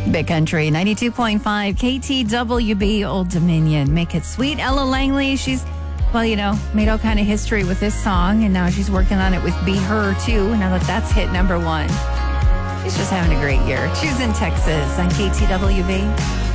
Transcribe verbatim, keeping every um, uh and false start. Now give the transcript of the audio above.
Big Country, ninety-two point five K T W B, Old Dominion. Make It Sweet. Ella Langley, she's, well, you know, made all kind of history with this song, and now she's working on it with Be Her, too, now that that's hit number one. She's just having a great year. She's in Texas on K T W B.